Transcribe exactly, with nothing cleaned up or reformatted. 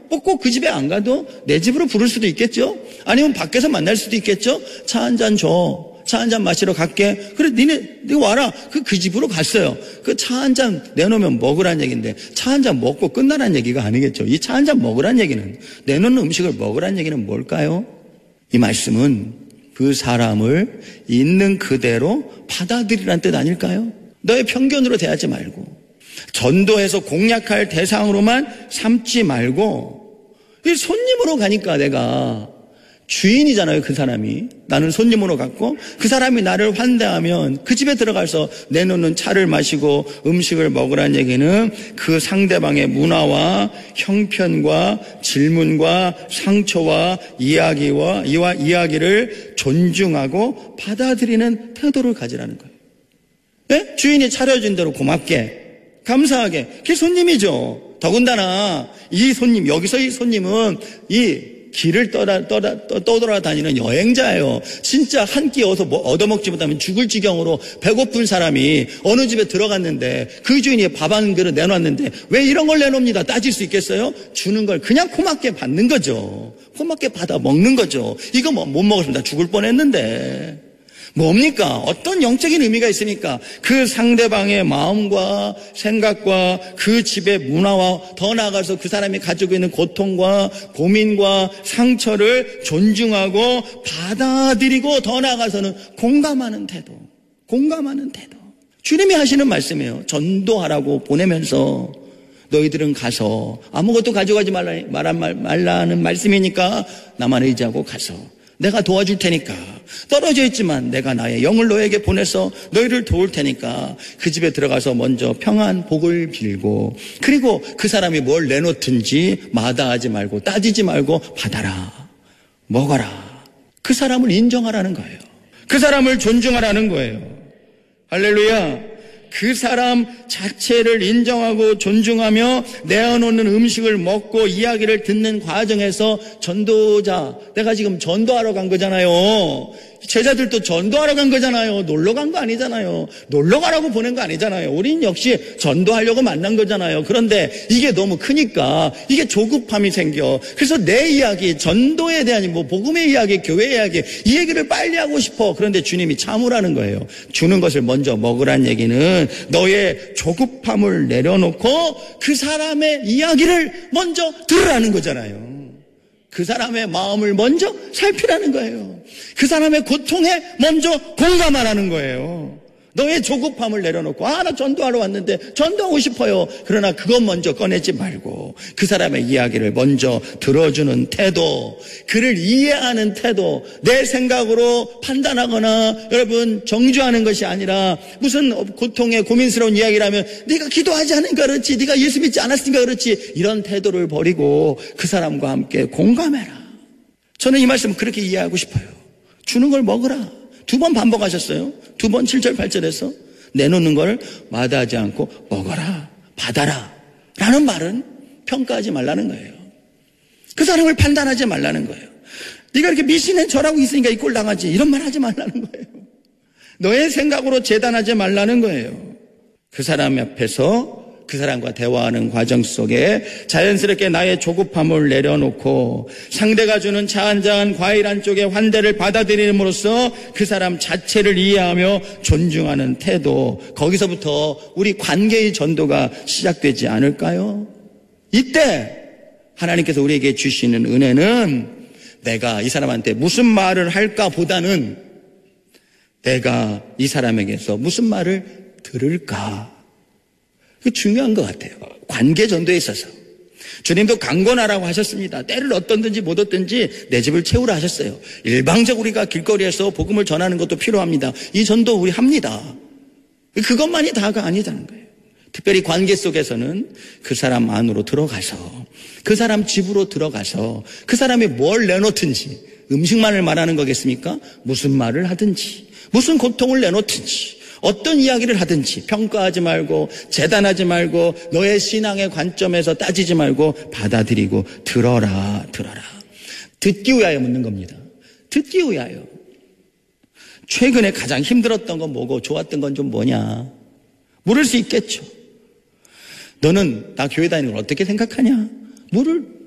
뭐 꼭 그 집에 안 가도 내 집으로 부를 수도 있겠죠. 아니면 밖에서 만날 수도 있겠죠. 차 한 잔 줘. 차 한 잔 마시러 갈게. 그래, 니네, 니 와라. 그, 그 집으로 갔어요. 그 차 한 잔 내놓으면 먹으란 얘기인데, 차 한 잔 먹고 끝나란 얘기가 아니겠죠. 이 차 한 잔 먹으란 얘기는, 내놓는 음식을 먹으란 얘기는 뭘까요? 이 말씀은 그 사람을 있는 그대로 받아들이란 뜻 아닐까요? 너의 편견으로 대하지 말고, 전도해서 공략할 대상으로만 삼지 말고, 이 손님으로 가니까 내가, 주인이잖아요, 그 사람이. 나는 손님으로 갔고 그 사람이 나를 환대하면 그 집에 들어가서 내놓는 차를 마시고 음식을 먹으란 얘기는 그 상대방의 문화와 형편과 질문과 상처와 이야기와 이와 이야기를 존중하고 받아들이는 태도를 가지라는 거예요. 네? 주인이 차려준 대로 고맙게 감사하게 그게 손님이죠. 더군다나 이 손님, 여기서 이 손님은 이 길을 떠다, 떠다, 떠돌아다니는 여행자예요. 진짜 한 끼 얻어, 얻어먹지 못하면 죽을 지경으로 배고픈 사람이 어느 집에 들어갔는데 그 주인이 밥 한 그릇 내놨는데 왜 이런 걸 내놓습니다. 따질 수 있겠어요? 주는 걸 그냥 고맙게 받는 거죠. 고맙게 받아 먹는 거죠. 이거 뭐 못 먹었습니다. 죽을 뻔했는데. 뭡니까? 어떤 영적인 의미가 있습니까? 그 상대방의 마음과 생각과 그 집의 문화와 더 나아가서 그 사람이 가지고 있는 고통과 고민과 상처를 존중하고 받아들이고 더 나아가서는 공감하는 태도. 공감하는 태도. 주님이 하시는 말씀이에요. 전도하라고 보내면서 너희들은 가서 아무것도 가져가지 말라, 말라, 말라는 말씀이니까 나만 의지하고 가서 내가 도와줄 테니까 떨어져 있지만 내가 나의 영을 너에게 보내서 너희를 도울 테니까 그 집에 들어가서 먼저 평안 복을 빌고 그리고 그 사람이 뭘 내놓든지 마다하지 말고 따지지 말고 받아라 먹어라. 그 사람을 인정하라는 거예요. 그 사람을 존중하라는 거예요. 할렐루야. 그 사람 자체를 인정하고 존중하며 내어놓는 음식을 먹고 이야기를 듣는 과정에서 전도자, 내가 지금 전도하러 간 거잖아요. 제자들도 전도하러 간 거잖아요. 놀러 간 거 아니잖아요. 놀러 가라고 보낸 거 아니잖아요. 우린 역시 전도하려고 만난 거잖아요. 그런데 이게 너무 크니까 이게 조급함이 생겨. 그래서 내 이야기, 전도에 대한 뭐 복음의 이야기, 교회 이야기 이 얘기를 빨리 하고 싶어. 그런데 주님이 참으라는 거예요. 주는 것을 먼저 먹으란 얘기는 너의 조급함을 내려놓고 그 사람의 이야기를 먼저 들으라는 거잖아요. 그 사람의 마음을 먼저 살피라는 거예요. 그 사람의 고통에 먼저 공감하라는 거예요. 너의 조급함을 내려놓고 아, 나 전도하러 왔는데 전도하고 싶어요. 그러나 그것 먼저 꺼내지 말고 그 사람의 이야기를 먼저 들어주는 태도, 그를 이해하는 태도, 내 생각으로 판단하거나 여러분 정죄하는 것이 아니라 무슨 고통에 고민스러운 이야기라면 네가 기도하지 않으니까 그렇지, 네가 예수 믿지 않았으니까 그렇지, 이런 태도를 버리고 그 사람과 함께 공감해라. 저는 이 말씀 그렇게 이해하고 싶어요. 주는 걸 먹으라. 두 번 반복하셨어요. 두 번 칠 절 팔 절에서 내놓는 걸 마다하지 않고 먹어라, 받아라 라는 말은 평가하지 말라는 거예요. 그 사람을 판단하지 말라는 거예요. 네가 이렇게 미신에 절하고 있으니까 이 꼴 당하지, 이런 말 하지 말라는 거예요. 너의 생각으로 재단하지 말라는 거예요. 그 사람 앞에서 그 사람과 대화하는 과정 속에 자연스럽게 나의 조급함을 내려놓고 상대가 주는 차 한 잔, 과일 한 쪽의 환대를 받아들임으로써 그 사람 자체를 이해하며 존중하는 태도, 거기서부터 우리 관계의 전도가 시작되지 않을까요? 이때 하나님께서 우리에게 주시는 은혜는 내가 이 사람한테 무슨 말을 할까 보다는 내가 이 사람에게서 무슨 말을 들을까, 그게 중요한 것 같아요. 관계 전도에 있어서. 주님도 강권하라고 하셨습니다. 때를 어떻든지 못 얻든지 내 집을 채우라 하셨어요. 일방적으로 우리가 길거리에서 복음을 전하는 것도 필요합니다. 이 전도 우리 합니다. 그것만이 다가 아니다는 거예요. 특별히 관계 속에서는 그 사람 안으로 들어가서 그 사람 집으로 들어가서 그 사람이 뭘 내놓든지, 음식만을 말하는 거겠습니까? 무슨 말을 하든지 무슨 고통을 내놓든지 어떤 이야기를 하든지 평가하지 말고 재단하지 말고 너의 신앙의 관점에서 따지지 말고 받아들이고 들어라, 들어라. 듣기 위하여 묻는 겁니다. 듣기 위하여. 최근에 가장 힘들었던 건 뭐고 좋았던 건 좀 뭐냐? 물을 수 있겠죠. 너는 나 교회 다니는 걸 어떻게 생각하냐? 물을